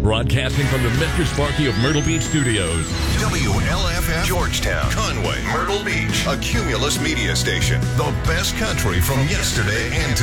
Broadcasting from the Mr. Sparky of Myrtle Beach Studios. WLFF Georgetown, Conway, Myrtle Beach, a Cumulus media station. The best country from yesterday and today.